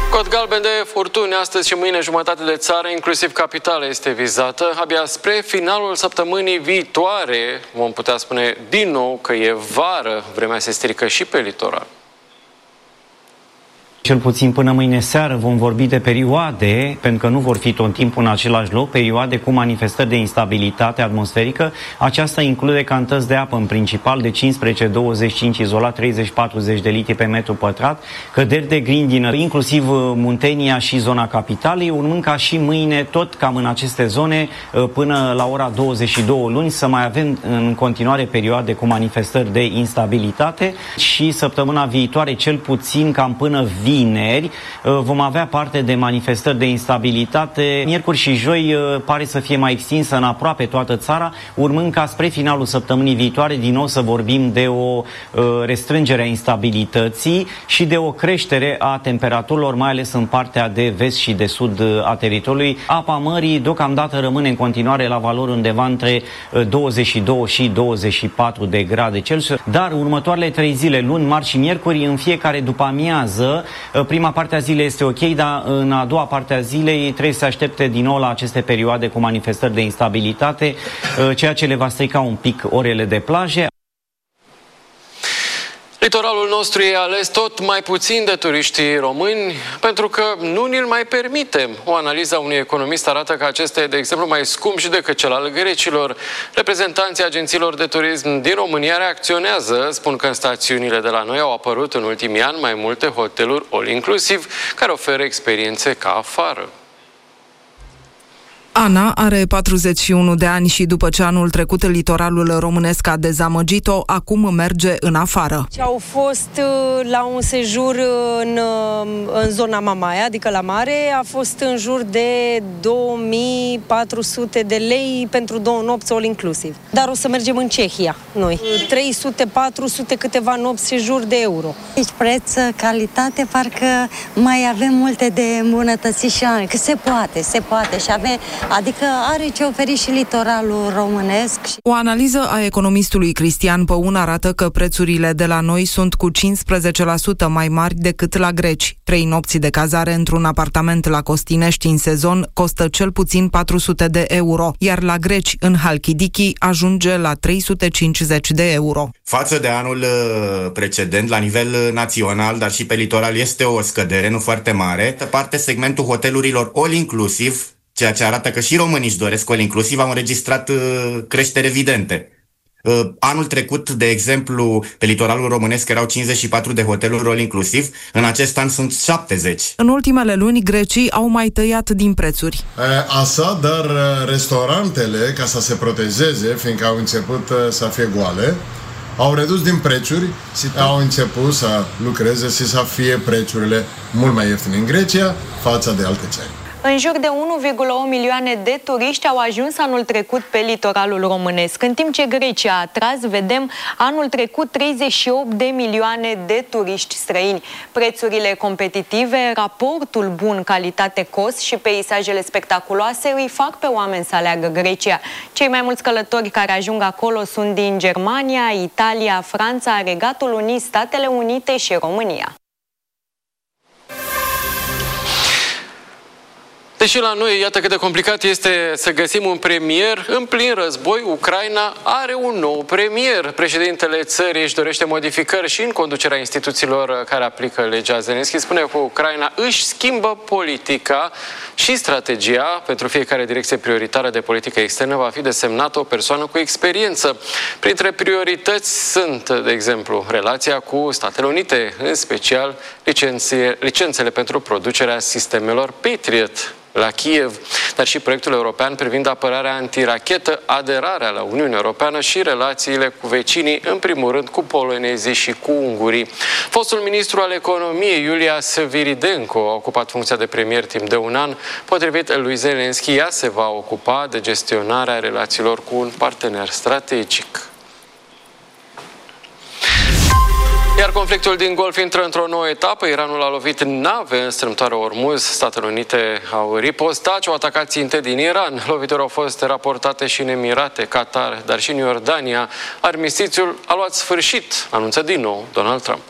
Cod galben de furtuni astăzi și mâine jumătate de țară, inclusiv capitala, este vizată. Abia spre finalul săptămânii viitoare vom putea spune din nou că e vară. Vremea se strică și pe litoral. Cel puțin până mâine seară vom vorbi de perioade, pentru că nu vor fi tot timpul în același loc, perioade cu manifestări de instabilitate atmosferică. Aceasta include cantități de apă, în principal de 15-25, izolat 30-40 de litri pe metru pătrat, căderi de grindină, inclusiv Muntenia și zona capitalei, urmând ca și mâine, tot cam în aceste zone, până la ora 22 luni, să mai avem în continuare perioade cu manifestări de instabilitate și săptămâna viitoare, cel puțin cam până vineri, vom avea parte de manifestări de instabilitate. Miercuri și joi pare să fie mai extinsă în aproape toată țara, urmând ca spre finalul săptămânii viitoare din nou să vorbim de o restrângere a instabilității și de o creștere a temperaturilor, mai ales în partea de vest și de sud a teritoriului. Apa mării deocamdată rămâne în continuare la valori undeva între 22 și 24 de grade Celsius, dar următoarele 3 zile, luni, marți și miercuri, în fiecare după amiază, prima parte a zilei este ok, dar în a doua parte a zilei trebuie să se aștepte din nou la aceste perioade cu manifestări de instabilitate, ceea ce le va strica un pic orele de plaje. Litoralul nostru e ales tot mai puțin de turiștii români pentru că nu ni-l mai permitem. O analiză a unui economist arată că acesta e, de exemplu, mai scump și decât cel al grecilor. Reprezentanții agențiilor de turism din România reacționează, spun că în stațiunile de la noi au apărut în ultimii ani mai multe hoteluri all-inclusiv care oferă experiențe ca afară. Ana are 41 de ani și după ce anul trecut litoralul românesc a dezamăgit-o, acum merge în afară. Au fost la un sejur în zona Mamaia, adică la mare, a fost în jur de 2400 de lei pentru 2 nopți all inclusiv. Dar o să mergem în Cehia, noi. 300-400 câteva nopți sejur de euro. Deci preț, calitate, parcă mai avem multe de îmbunătățit și că se poate și avem. Adică are ce oferi și litoralul românesc. O analiză a economistului Cristian Păun arată că prețurile de la noi sunt cu 15% mai mari decât la greci. 3 nopți de cazare într-un apartament la Costinești în sezon costă cel puțin 400 de euro, iar la greci în Halkidiki ajunge la 350 de euro. Față de anul precedent, la nivel național, dar și pe litoral, este o scădere, nu foarte mare. Pe parte, segmentul hotelurilor all-inclusiv, ceea ce arată că și românii își doresc all-inclusiv, au înregistrat creștere evidente. Anul trecut, de exemplu, pe litoralul românesc erau 54 de hoteluri all-inclusiv, în acest an sunt 70. În ultimele luni, grecii au mai tăiat din prețuri. Dar restaurantele, ca să se protejeze, fiindcă au început să fie goale, au redus din prețuri și au început să lucreze și să fie prețurile mult mai ieftine în Grecia față de alte țări. În jur de 1,8 milioane de turiști au ajuns anul trecut pe litoralul românesc, în timp ce Grecia a atras, vedem, anul trecut 38 de milioane de turiști străini. Prețurile competitive, raportul bun calitate-cost și peisajele spectaculoase îi fac pe oameni să aleagă Grecia. Cei mai mulți călători care ajung acolo sunt din Germania, Italia, Franța, Regatul Unit, Statele Unite și România. Deși la noi, iată cât de complicat este să găsim un premier, în plin război, Ucraina are un nou premier. Președintele țării își dorește modificări și în conducerea instituțiilor care aplică legea. Zelenski spune că Ucraina își schimbă politica și strategia. Pentru fiecare direcție prioritară de politică externă va fi desemnată o persoană cu experiență. Printre priorități sunt, de exemplu, relația cu Statele Unite, în special licențele pentru producerea sistemelor Patriot la Kiev, dar și proiectul european privind apărarea antirachetă, aderarea la Uniunea Europeană și relațiile cu vecinii, în primul rând cu polonezii și cu ungurii. Fostul ministru al economiei, Iulia Sviridenko, a ocupat funcția de premier timp de un an. Potrivit lui Zelenski, ea se va ocupa de gestionarea relațiilor cu un partener strategic. Iar conflictul din Golf intră într-o nouă etapă. Iranul a lovit nave în strâmtoarea Ormuz. Statele Unite au ripostat și au atacat ținte din Iran. Loviturile au fost raportate și în Emirate, Qatar, dar și în Iordania. Armistițiul a luat sfârșit, anunță din nou Donald Trump.